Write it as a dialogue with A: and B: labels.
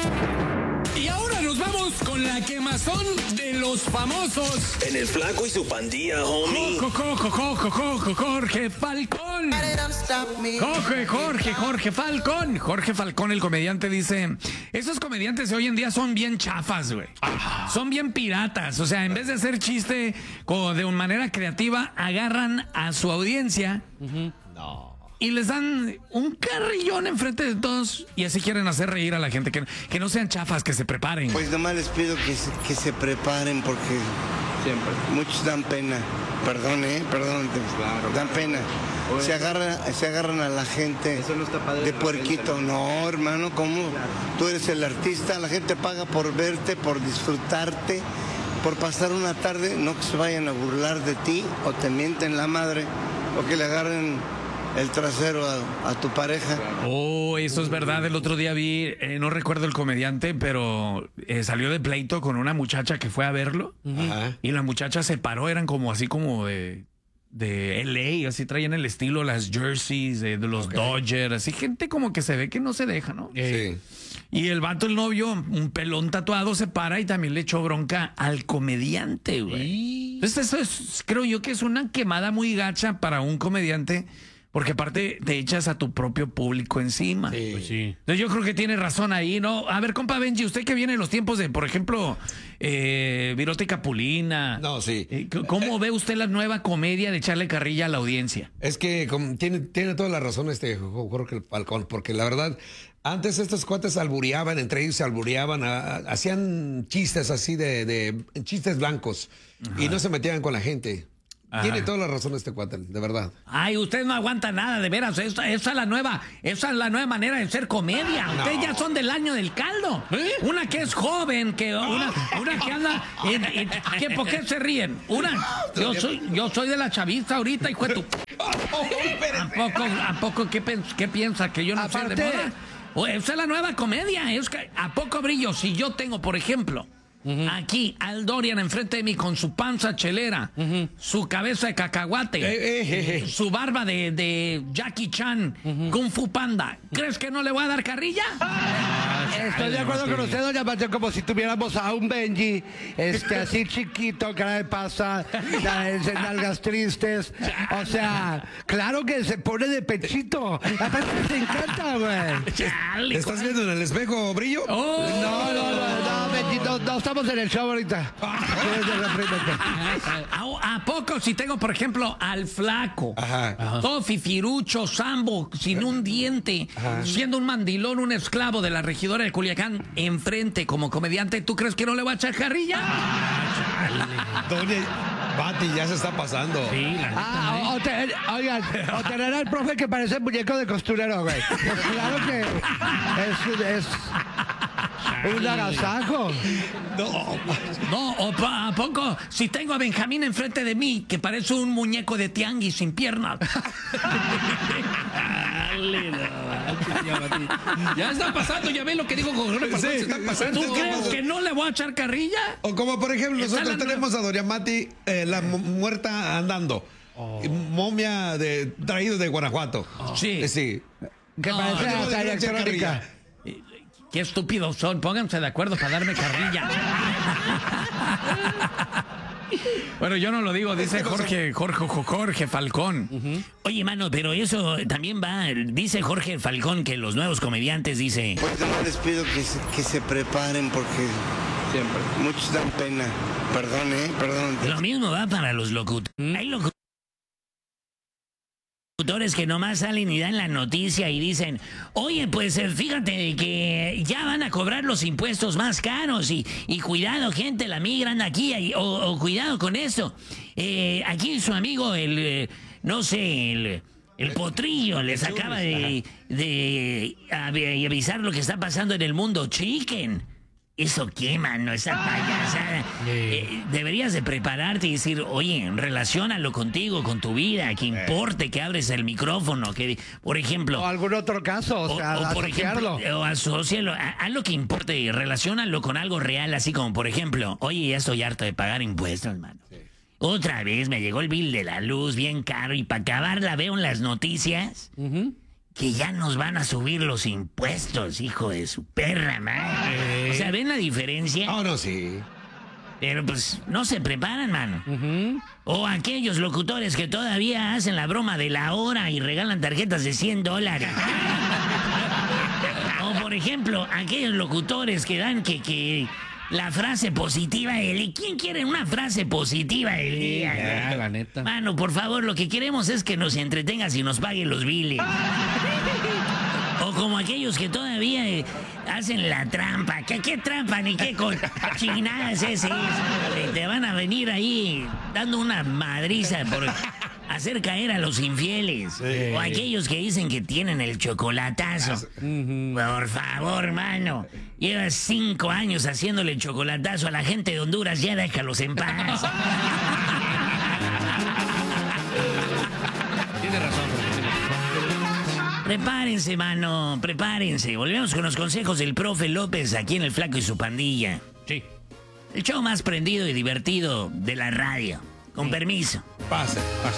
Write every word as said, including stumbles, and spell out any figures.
A: Y ahora nos vamos con la quemazón de los famosos.
B: En el Flaco y su pandilla, homie.
A: Jorge Falcón. Jorge, Jorge, Jorge Falcón. Jorge Falcón, el comediante, dice: esos comediantes de hoy en día son bien chafas, güey. Son bien piratas. O sea, en vez de hacer chiste de una manera creativa, agarran a su audiencia. Uh-huh. No. Y les dan un carrillón enfrente de todos y así quieren hacer reír a la gente. Que, que no sean chafas, que se preparen.
C: Pues nomás les pido que se, que se preparen porque siempre muchos dan pena. Perdón, ¿eh? Perdón. Claro, dan pena. Oye, se, agarran, se agarran a la gente eso no está padre de puerquito. No, hermano, ¿cómo? Claro. Tú eres el artista, la gente paga por verte, por disfrutarte, por pasar una tarde. No que se vayan a burlar de ti o te mienten la madre o que le agarren el trasero a, a tu pareja.
A: Oh, eso es verdad. El otro día vi, eh, no recuerdo el comediante, pero eh, salió de pleito con una muchacha que fue a verlo. Uh-huh. Y la muchacha se paró, eran como así como de, de L A, así traían el estilo, las jerseys de, de los okay. Dodgers, así gente como que se ve que no se deja, ¿no?
D: Sí.
A: Y el vato, el novio, un pelón tatuado, se para y también le echó bronca al comediante, güey. Entonces eso es, creo yo que es una quemada muy gacha para un comediante. Porque aparte te echas a tu propio público encima.
D: Sí. Pues sí.
A: Entonces yo creo que tiene razón ahí, ¿no? A ver, compa Benji, usted que viene en los tiempos de, por ejemplo, eh, Virote Capulina.
D: No, sí.
A: Eh, ¿Cómo eh, ve usted la nueva comedia de echarle carrilla a la audiencia?
D: Es que como, tiene, tiene toda la razón este Jorge Falcón, porque la verdad, antes estos cuates albureaban, entre ellos se albureaban, a, a, hacían chistes así de, de chistes blancos. Ajá. Y no se metían con la gente. Ajá. Tiene toda la razón este cuate, de verdad.
A: Ay, usted no aguanta nada, de veras. Esa, esa es la nueva, esa es la nueva manera de ser comedia. No. Ustedes ya son del año del caldo. ¿Eh? Una que es joven, que una, una que anda. En, en, ¿qué, ¿Por qué se ríen? Una, yo soy, yo soy de la chavista ahorita, hijo de tu. ¿A poco, a poco qué, qué piensa que yo no
E: Aparte,
A: sé de moda? O, esa es la nueva comedia. Es que, ¿a poco brillo? Si yo tengo, por ejemplo. Uh-huh. Aquí, Al Dorian enfrente de mí con su panza chelera, uh-huh. su cabeza de cacahuate, eh, eh, eh. su barba de, de Jackie Chan, uh-huh. Kung Fu Panda. ¿Crees que no le voy a dar carrilla?
E: Ah, estoy de acuerdo con usted, doña Mateo, como si tuviéramos a un Benji, este, así chiquito, cara de pasa, nalgas tristes. O sea, claro que se pone de pechito. Aparte te encanta, güey.
D: ¿Te estás viendo en el espejo, Brillo?
A: Oh.
E: No, no, no, no, Benji, no, no estamos en el show ahorita.
A: ¿A, ¿A poco si tengo, por ejemplo, al Flaco?
D: Ajá. Ajá.
A: Todo fifirucho, sambo, sin un diente, ajá. siendo un mandilón, un esclavo de la regidora de Culiacán, enfrente como comediante, ¿tú crees que no le va a echar carrilla?
D: Doña Bati, ya se está pasando.
A: Sí, la neta,
E: ah, ¿eh? o te, oigan, o tener al profe que parece muñeco de costurero, güey. Pues claro que es... es un agasajo.
A: No, no, o ¿a poco? Si tengo a Benjamín enfrente de mí, que parece un muñeco de tianguis sin piernas.
F: Ya está pasando, ya ven lo que digo con Jorge Falcón, sí, se está pasando.
A: ¿Tú crees que no le voy a echar carrilla?
D: O como por ejemplo, nosotros la... tenemos a Doña Mati, eh, la muerta andando. Oh. Momia de, traído de Guanajuato.
A: Oh. Sí.
D: Eh, sí.
E: Que no, parece no, la electrónica.
A: Qué estúpidos son, pónganse de acuerdo para darme carrilla. Bueno, yo no lo digo, dice Jorge, Jorge, Jorge Falcón. Uh-huh. Oye, mano, pero eso también va, dice Jorge Falcón que los nuevos comediantes, dice...
C: Pues no les pido que se, que se preparen porque siempre muchos dan pena. Perdón, ¿eh? Perdón.
A: Lo mismo va para los locutores. ¿Mm? Hay locutores que nomás salen y dan la noticia y dicen, oye, pues fíjate que ya van a cobrar los impuestos más caros y, y cuidado, gente, la migra anda aquí, o, o cuidado con esto. Eh, aquí su amigo, el, eh, no sé, el, el potrillo les acaba de, de, de avisar lo que está pasando en el mundo chicken. ¿Eso qué, mano? Esa payasada. Eh, deberías de prepararte y decir, oye, relaciónalo contigo, con tu vida, que importe que abres el micrófono, que, por ejemplo...
E: O algún otro caso, o, o sea,
A: o por ejemplo, o asocialo, haz lo que importe, relaciónalo con algo real, así como, por ejemplo, oye, ya estoy harto de pagar impuestos, mano. Sí. Otra vez me llegó el bill de la luz bien caro y para acabarla veo en las noticias... Uh-huh. que ya nos van a subir los impuestos, hijo de su perra, man.
D: Eh.
A: O sea, ¿ven la diferencia?
D: Oh, no, sí.
A: Pero pues no se preparan, mano. Uh-huh. O aquellos locutores que todavía hacen la broma de la hora y regalan tarjetas de cien dólares. O por ejemplo, aquellos locutores que dan que, que la frase positiva del día. ¿Quién quiere una frase positiva del día?
F: Ya, la neta.
A: Mano, por favor, lo que queremos es que nos entretengas y nos paguen los biles. O como aquellos que todavía eh, hacen la trampa. ¿Qué, qué trampa ni qué cochinadas es eso? Eh, te van a venir ahí dando una madriza por hacer caer a los infieles. Sí. O aquellos que dicen que tienen el chocolatazo. Uh-huh. Por favor, mano. Llevas cinco años haciéndole el chocolatazo a la gente de Honduras. Ya déjalos en paz.
F: Tiene razón.
A: Prepárense, mano, prepárense. Volvemos con los consejos del profe López aquí en El Flaco y su Pandilla.
F: Sí.
A: El show más prendido y divertido de la radio. Con sí. permiso.
D: Pase, pase.